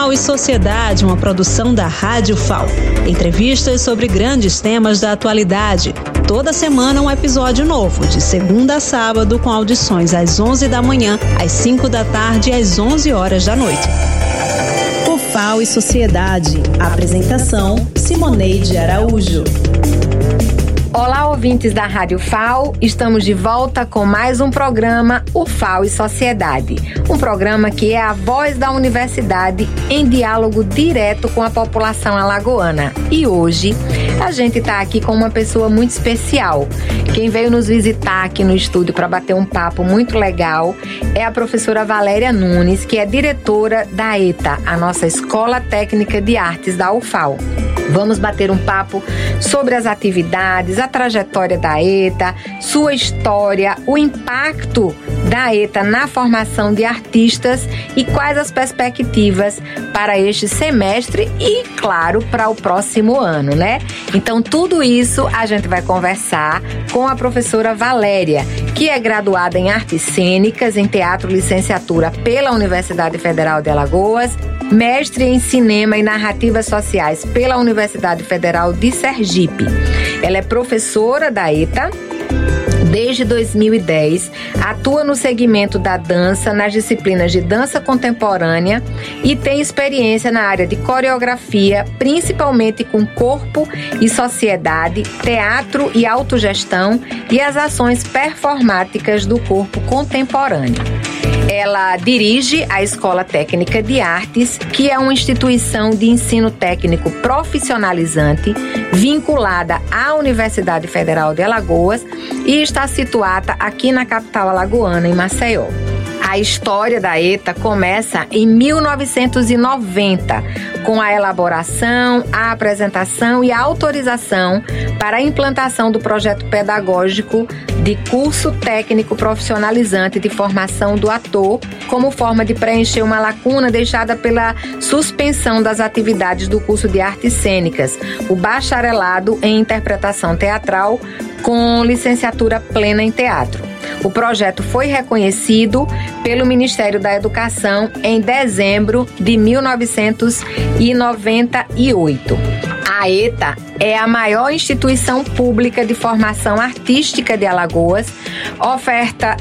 FAO e Sociedade, uma produção da Rádio FAO. Entrevistas sobre grandes temas da atualidade. Toda semana um episódio novo, de segunda a sábado, com audições às 11 da manhã, às 5 da tarde e às 11 horas da noite. O FAO e Sociedade. Apresentação: Simoneide Araújo. Olá, ouvintes da Rádio FAO, estamos de volta com mais um programa, o FAO e Sociedade. Um programa que é a voz da universidade em diálogo direto com a população alagoana. E hoje a gente está aqui com uma pessoa muito especial. Quem veio nos visitar aqui no estúdio para bater um papo muito legal é a professora Valéria Nunes, que é diretora da ETA, a nossa Escola Técnica de Artes da UFAL. Vamos bater um papo sobre as atividades, a trajetória da ETA, sua história, o impacto da ETA na formação de artistas e quais as perspectivas para este semestre e, claro, para o próximo ano, né? Então, tudo isso a gente vai conversar com a professora Valéria, que é graduada em Artes Cênicas, em Teatro Licenciatura pela Universidade Federal de Alagoas, mestre em Cinema e Narrativas Sociais pela Universidade Federal de Sergipe. Ela é professora da ETA desde 2010, atua no segmento da dança, nas disciplinas de dança contemporânea e tem experiência na área de coreografia, principalmente com corpo e sociedade, teatro e autogestão e as ações performáticas do corpo contemporâneo. Ela dirige a Escola Técnica de Artes, que é uma instituição de ensino técnico profissionalizante vinculada à Universidade Federal de Alagoas e está situada aqui na capital alagoana, em Maceió. A história da ETA começa em 1990, com a elaboração, a apresentação e a autorização para a implantação do projeto pedagógico de curso técnico profissionalizante de formação do ator, como forma de preencher uma lacuna deixada pela suspensão das atividades do curso de artes cênicas, o bacharelado em interpretação teatral com licenciatura plena em teatro. O projeto foi reconhecido pelo Ministério da Educação em dezembro de 1998. A ETA é a maior instituição pública de formação artística de Alagoas, oferta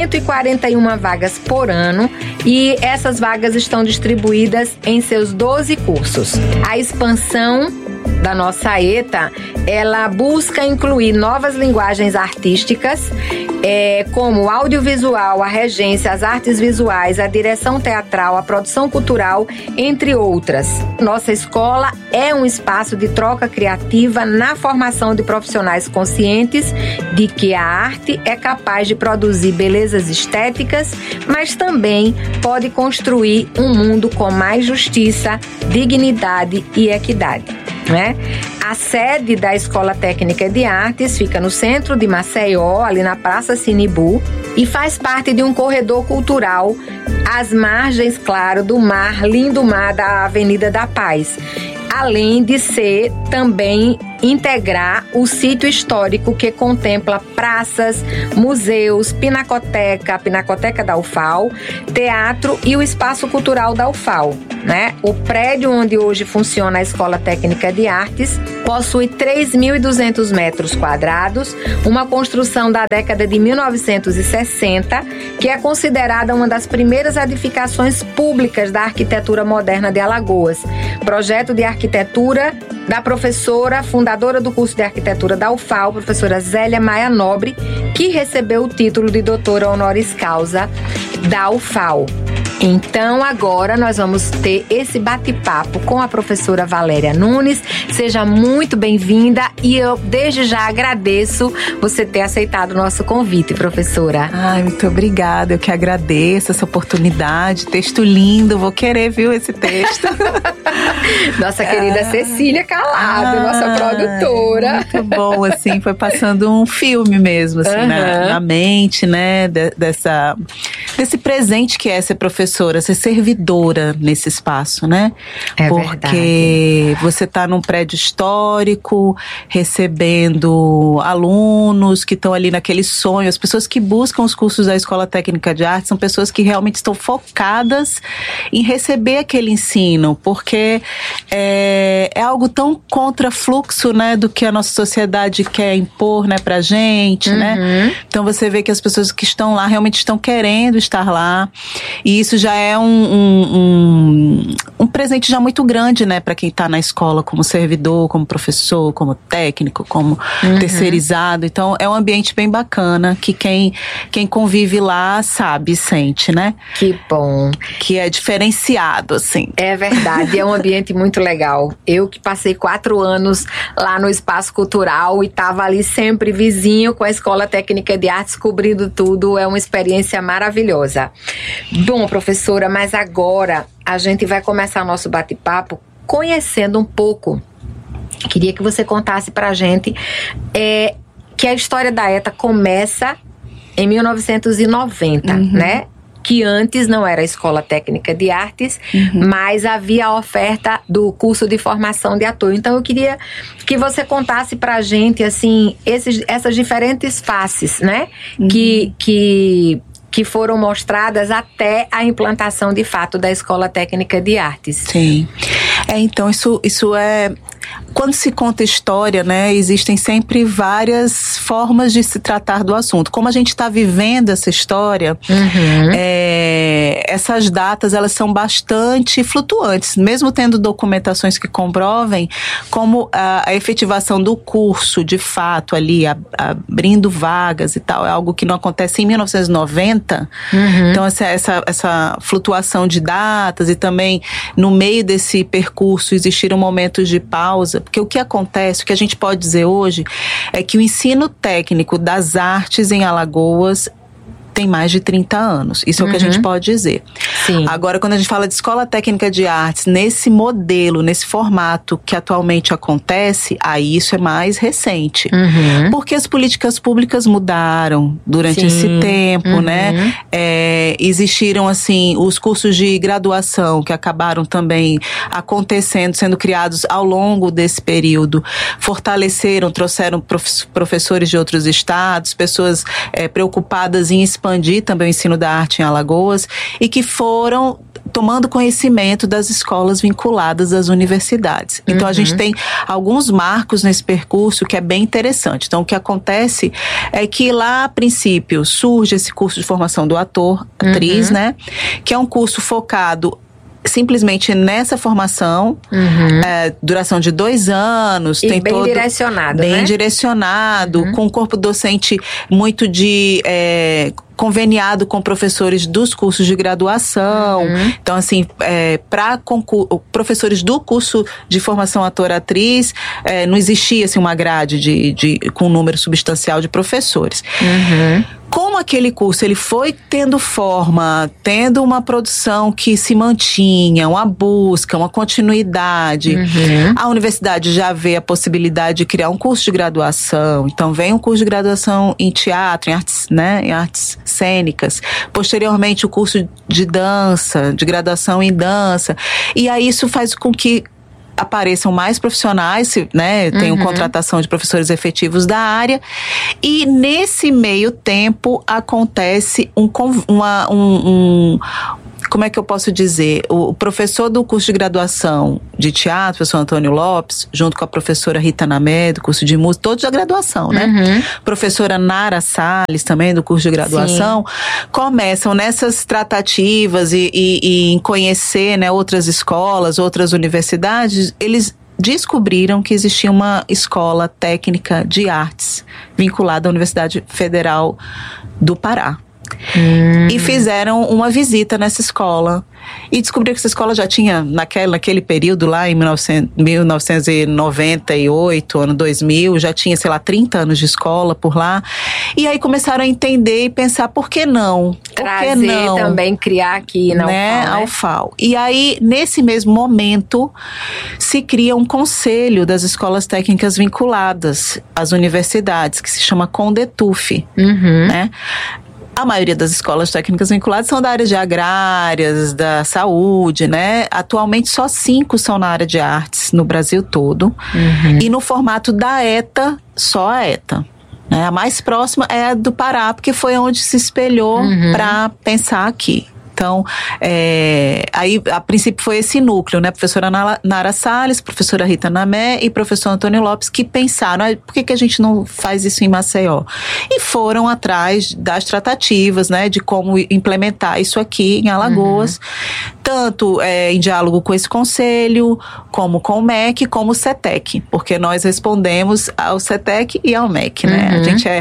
141 vagas por ano e essas vagas estão distribuídas em seus 12 cursos. A expansão da nossa ETA, ela busca incluir novas linguagens artísticas, como o audiovisual, a regência, as artes visuais, a direção teatral, a produção cultural, entre outras. Nossa escola é um espaço de troca criativa na formação de profissionais conscientes de que a arte é capaz de produzir belezas estéticas, mas também pode construir um mundo com mais justiça, dignidade e equidade, né? A sede da Escola Técnica de Artes fica no centro de Maceió, ali na Praça Sinibu, e faz parte de um corredor cultural às margens, claro, do mar, lindo mar da Avenida da Paz. Além de ser também integrar o sítio histórico que contempla praças, museus, pinacoteca, a Pinacoteca da UFAL, teatro e o espaço cultural da UFAL, né? O prédio onde hoje funciona a Escola Técnica de Artes possui 3.200 metros quadrados, uma construção da década de 1960, que é considerada uma das primeiras edificações públicas da arquitetura moderna de Alagoas. Projeto de arquitetura da professora, fundadora do curso de arquitetura da UFAL, professora Zélia Maia Nobre, que recebeu o título de doutora honoris causa da UFAL. Então, agora nós vamos ter esse bate-papo com a professora Valéria Nunes. Seja muito bem-vinda e eu, desde já, agradeço você ter aceitado o nosso convite, professora. Ai, muito obrigada. Eu que agradeço essa oportunidade. Texto lindo. Vou querer, viu, esse texto. Nossa querida Cecília Calado, nossa produtora. Muito bom, assim, foi passando um filme mesmo, assim, na mente, né, desse presente que é ser professora, ser servidora nesse espaço, né? Porque você está num prédio histórico, recebendo alunos que estão ali naquele sonho. As pessoas que buscam os cursos da Escola Técnica de Arte são pessoas que realmente estão focadas em receber aquele ensino, porque é algo tão contrafluxo, né, do que a nossa sociedade quer impor, né, pra gente, né? Então você vê que as pessoas que estão lá realmente estão querendo estar lá, e isso já é um presente já muito grande, né, para quem está na escola como servidor, como professor, como técnico, como terceirizado. Então é um ambiente bem bacana que quem convive lá sabe, sente, né? Que bom. Que é diferenciado, assim. É verdade, é um ambiente muito legal. Eu que passei 4 anos lá no Espaço Cultural e estava ali sempre vizinho com a Escola Técnica de Artes, cobrindo tudo, é uma experiência maravilhosa. Bom, professora, mas agora a gente vai começar nosso bate-papo conhecendo um pouco. Queria que você contasse pra gente que a história da ETA começa em 1990, né? Que antes não era a Escola Técnica de Artes, mas havia a oferta do curso de formação de ator. Então eu queria que você contasse pra gente, assim, essas diferentes faces, né? Que foram mostradas até a implantação de fato da Escola Técnica de Artes. Sim. Então isso é... Quando se conta história, né, existem sempre várias formas de se tratar do assunto. Como a gente está vivendo essa história, essas datas, elas são bastante flutuantes, mesmo tendo documentações que comprovem como a efetivação do curso, de fato, ali, abrindo vagas e tal, é algo que não acontece em 1990. Então, essa flutuação de datas e também, no meio desse percurso, existiram momentos de pausa, porque o que acontece, o que a gente pode dizer hoje, é que o ensino técnico das artes em Alagoas tem mais de 30 anos. Isso é o que a gente pode dizer. Sim. Agora, quando a gente fala de Escola Técnica de Artes, nesse modelo, nesse formato que atualmente acontece, aí isso é mais recente. Porque as políticas públicas mudaram durante esse tempo, né? Existiram, assim, os cursos de graduação que acabaram também acontecendo, sendo criados ao longo desse período. Fortaleceram, trouxeram professores de outros estados, pessoas preocupadas em expandir também o ensino da arte em Alagoas e que foram tomando conhecimento das escolas vinculadas às universidades. Então, a gente tem alguns marcos nesse percurso que é bem interessante. Então, o que acontece é que lá, a princípio, surge esse curso de formação do ator, atriz, né? Que é um curso focado simplesmente nessa formação, duração de 2 anos. E tem bem todo direcionado, bem né? direcionado, com um corpo docente muito conveniado com professores dos cursos de graduação. Então, assim, para professores do curso de formação ator-atriz, não existia assim, uma grade com um número substancial de professores. Como aquele curso ele foi tendo forma, tendo uma produção que se mantinha, uma busca, uma continuidade, a universidade já vê a possibilidade de criar um curso de graduação. Então, vem um curso de graduação em teatro, em artes, né, em artes cênicas. Posteriormente, o curso de dança, de graduação em dança. E aí isso faz com que apareçam mais profissionais, né? Tenham contratação de professores efetivos da área. E nesse meio tempo acontece como é que eu posso dizer? O professor do curso de graduação de teatro, o professor Antônio Lopes, junto com a professora Rita Namé, do curso de música, todos da graduação, né? Professora Nara Salles, também do curso de graduação, começam nessas tratativas e em conhecer, né, outras escolas, outras universidades. Eles descobriram que existia uma escola técnica de artes vinculada à Universidade Federal do Pará. E fizeram uma visita nessa escola e descobriram que essa escola já tinha naquele período lá em 1998, ano 2000, já tinha, sei lá, 30 anos de escola por lá. E aí começaram a entender e pensar, por que não? Trazer também, criar aqui na UFAL, né? A UFAL. E aí, nesse mesmo momento, se cria um conselho das escolas técnicas vinculadas às universidades, que se chama CONDETUF, né? A maioria das escolas técnicas vinculadas são da área de agrárias, da saúde, né? Atualmente só 5 são na área de artes no Brasil todo. E no formato da ETA, só a ETA. A mais próxima é a do Pará, porque foi onde se espelhou para pensar aqui. Então, aí a princípio foi esse núcleo, né? Professora Nara Salles, professora Rita Namé e professor Antônio Lopes, que pensaram, por que a gente não faz isso em Maceió? E foram atrás das tratativas, né? De como implementar isso aqui em Alagoas, tanto em diálogo com esse conselho, como com o MEC, como o CETEC, porque nós respondemos ao CETEC e ao MEC, né? A gente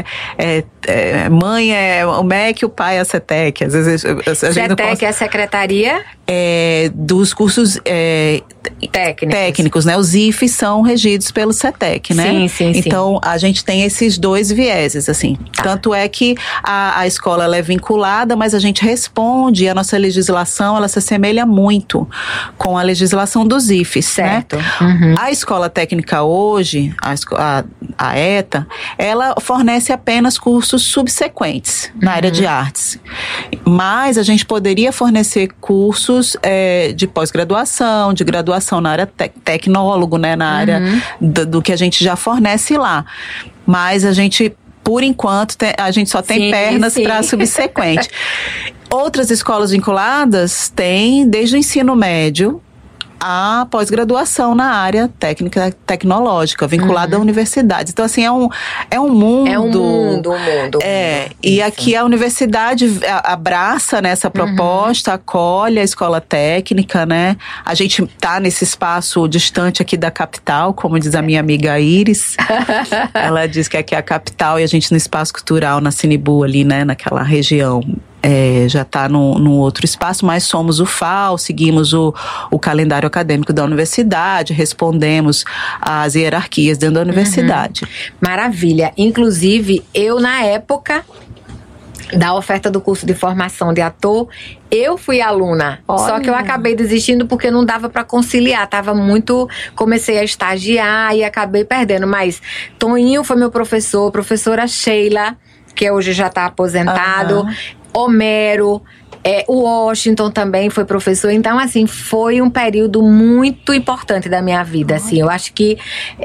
mãe é o MEC, o pai é a CETEC. Às vezes a gente CETEC é a secretaria? Dos cursos técnicos, né? Os IFES são regidos pelo CETEC, né? Sim. Então, a gente tem esses 2 vieses, assim. Tanto é que a escola ela é vinculada, mas a gente responde, a nossa legislação, ela se assemelha muito com a legislação dos IFES, certo, né? A escola técnica hoje, a ETA, ela fornece apenas cursos subsequentes na área de artes. Mas a gente poderia fornecer cursos de pós-graduação, de graduação na área tecnólogo, né, na área do que a gente já fornece lá. Mas a gente, por enquanto, a gente só tem pernas para subsequente. Outras escolas vinculadas têm, desde o ensino médio, a pós-graduação na área técnica tecnológica, vinculada à universidade. Então, assim, é um mundo. É um mundo. E aqui a universidade abraça, né, essa proposta, acolhe a escola técnica, né? A gente tá nesse espaço distante aqui da capital, como diz a minha amiga Iris. Ela diz que aqui é a capital e a gente no espaço cultural, na Sinibu ali, né, naquela região. Já está num outro espaço, mas somos o FAO, seguimos o calendário acadêmico da universidade, respondemos às hierarquias dentro da universidade. Maravilha. Inclusive, eu na época da oferta do curso de formação de ator, eu fui aluna. Olha. Só que eu acabei desistindo porque não dava para conciliar. Comecei a estagiar e acabei perdendo. Mas Toninho foi meu professor, professora Sheila, que hoje já está aposentado, Homero, o Washington também foi professor. Então, assim, foi um período muito importante da minha vida, assim. Eu acho que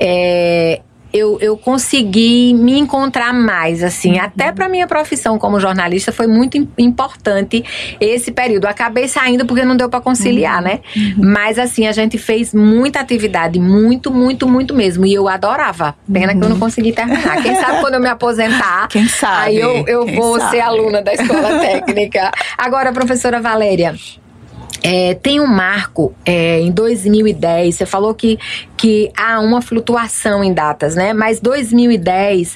eu consegui me encontrar mais, assim, até para minha profissão como jornalista foi muito importante esse período. Acabei saindo porque não deu para conciliar, né? Mas, assim, a gente fez muita atividade, muito mesmo, e eu adorava. Pena que eu não consegui terminar. Quem sabe quando eu me aposentar, quem sabe? Aí eu vou ser aluna da escola técnica. Agora, professora Valéria, tem um marco em 2010, você falou que há uma flutuação em datas, né? Mas 2010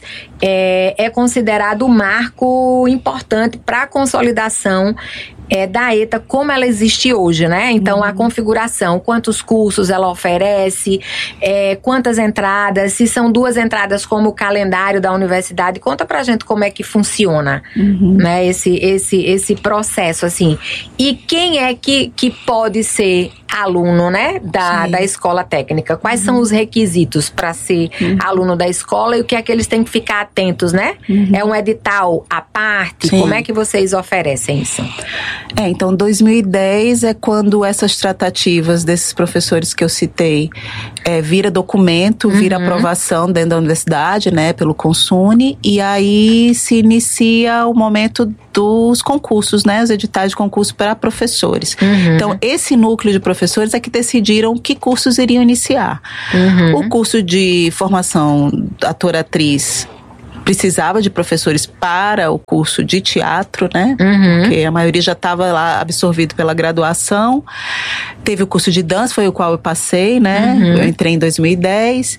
é considerado um marco importante para a consolidação da ETA como ela existe hoje, né? Então, a configuração, quantos cursos ela oferece, quantas entradas, se são 2 entradas como o calendário da universidade. Conta pra gente como é que funciona, né? Esse processo, assim. E quem é que pode ser aluno, né, da escola técnica? Quais são os requisitos para ser aluno da escola e o que é que eles têm que ficar atentos, né? É um edital à parte? Sim. Como é que vocês oferecem isso? Então 2010 é quando essas tratativas desses professores que eu citei vira documento, vira aprovação dentro da universidade, né, pelo Consune, e aí se inicia o momento dos concursos, né, os editais de concurso para professores. Então, esse núcleo de professores é que decidiram que cursos iriam iniciar. O curso de formação ator-atriz precisava de professores para o curso de teatro, né? Porque a maioria já estava lá absorvido pela graduação. Teve o curso de dança, foi o qual eu passei, né? Eu entrei em 2010.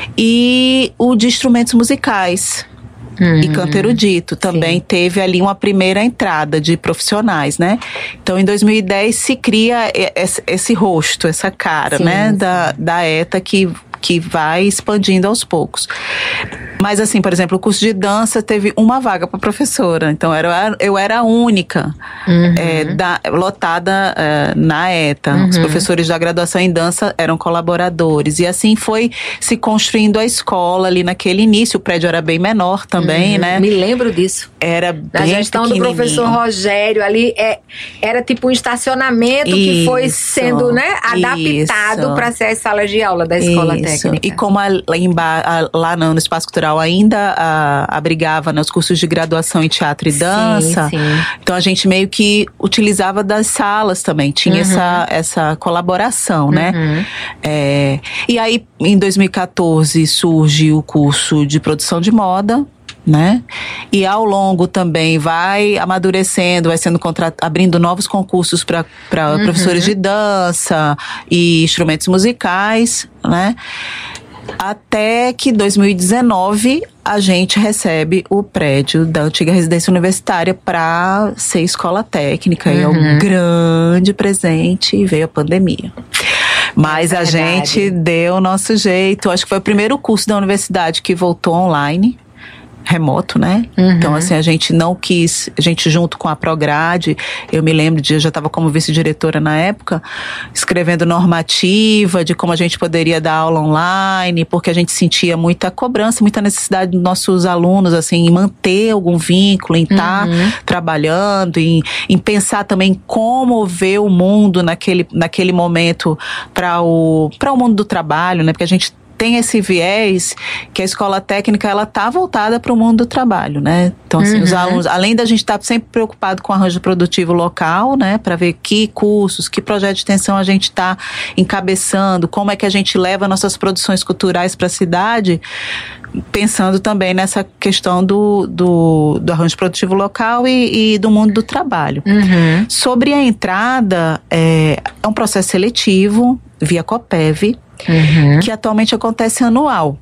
E o de instrumentos musicais. E canto erudito também teve ali uma primeira entrada de profissionais, né? Então, em 2010 se cria esse rosto, essa cara, né? Da ETA que vai expandindo aos poucos. Mas assim, por exemplo, o curso de dança teve uma vaga para professora. Então eu era a única lotada na ETA. Os professores da graduação em dança eram colaboradores. E assim foi se construindo a escola ali naquele início. O prédio era bem menor também, né? Me lembro disso. Era bem na gestão do professor Rogério ali, era tipo um estacionamento que foi sendo, né, adaptado para ser as salas de aula da escola técnica. E como lá no Espaço Cultural ainda abrigava, né, os cursos de graduação em teatro e dança, então a gente meio que utilizava das salas também, tinha essa colaboração, né? E aí, em 2014, surge o curso de produção de moda, né? E ao longo também vai amadurecendo, vai sendo abrindo novos concursos para professores de dança e instrumentos musicais, né? Até que 2019 a gente recebe o prédio da antiga residência universitária para ser escola técnica. E é um grande presente, e veio a pandemia. Mas a gente deu o nosso jeito. Acho que foi o primeiro curso da universidade que voltou online. Remoto, né? Então, assim, a gente não quis, a gente junto com a Prograde, eu me lembro eu já estava como vice-diretora na época, escrevendo normativa de como a gente poderia dar aula online, porque a gente sentia muita cobrança, muita necessidade dos nossos alunos, assim, em manter algum vínculo, em estar trabalhando, em pensar também como ver o mundo naquele momento para o mundo do trabalho, né? Porque a gente tem esse viés que a escola técnica, ela tá voltada para o mundo do trabalho, né? Então, assim, os alunos, além da gente estar sempre preocupado com o arranjo produtivo local, né? Para ver que cursos, que projeto de extensão a gente está encabeçando, como é que a gente leva nossas produções culturais para a cidade, pensando também nessa questão do arranjo produtivo local e do mundo do trabalho. Sobre a entrada, é um processo seletivo via Coppev, que atualmente acontece anual.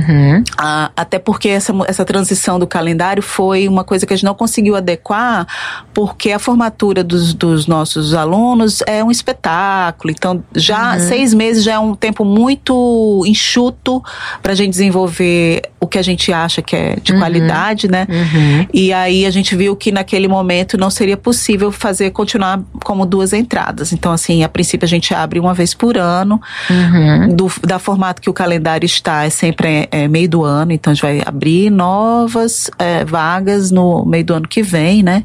Até porque essa transição do calendário foi uma coisa que a gente não conseguiu adequar, porque a formatura dos nossos alunos é um espetáculo. Então, já 6 meses já é um tempo muito enxuto para a gente desenvolver o que a gente acha que é de qualidade, né? E aí a gente viu que naquele momento não seria possível continuar como 2 entradas. Então, assim, a princípio a gente abre uma vez por ano, da formato que o calendário está, é sempre meio do ano, então a gente vai abrir novas vagas no meio do ano que vem, né?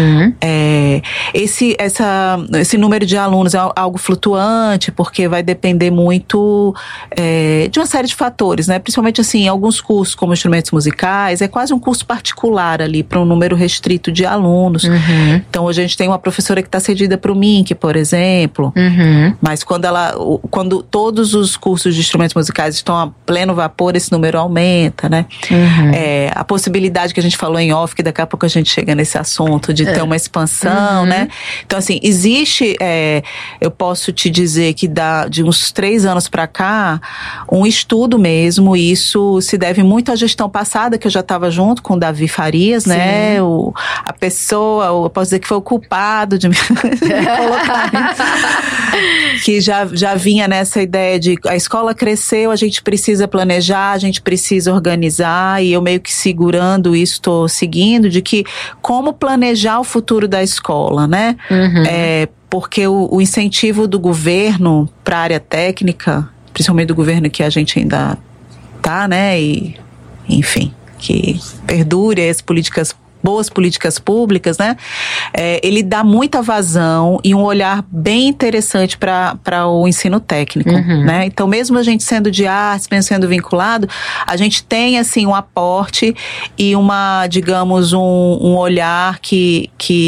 Esse número de alunos é algo flutuante, porque vai depender muito de uma série de fatores, né? Principalmente, assim, alguns cursos como instrumentos musicais, é quase um curso particular ali, para um número restrito de alunos. Então, hoje a gente tem uma professora que está cedida para o MINC, por exemplo, mas quando todos os cursos de instrumentos musicais estão a pleno vapor, esse número aumenta, né? A possibilidade que a gente falou em off, que daqui a pouco a gente chega nesse assunto de ter uma expansão, né? Então, assim, existe, eu posso te dizer que de uns 3 anos para cá, um estudo mesmo, e isso se deve muito à gestão passada, que eu já estava junto com o Davi Farias, né? A pessoa, eu posso dizer que foi o culpado de me colocar, que já vinha nessa ideia de a escola cresceu, a gente precisa planejar, a gente precisa organizar, e eu meio que segurando isso, estou seguindo, de que como planejar o futuro da escola, né? Porque o incentivo do governo para a área técnica, principalmente do governo que a gente ainda tá, né? E, enfim, que perdure as boas políticas públicas, né? Ele dá muita vazão e um olhar bem interessante para o ensino técnico, né? Então, mesmo a gente sendo de artes, mesmo sendo vinculado, a gente tem, assim, um aporte e digamos, um olhar que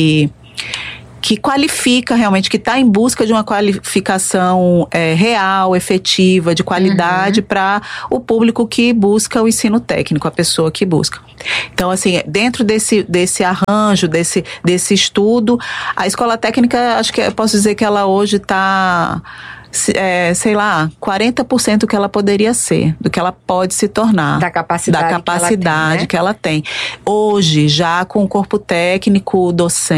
qualifica realmente, que está em busca de uma qualificação real, efetiva, de qualidade para o público que busca o ensino técnico, a pessoa que busca. Então, assim, dentro desse arranjo, desse estudo, a escola técnica, acho que eu posso dizer que ela hoje está, sei lá, 40% do que ela poderia ser, do que ela pode se tornar. Da capacidade que ela tem. Hoje, já com o corpo técnico, docente,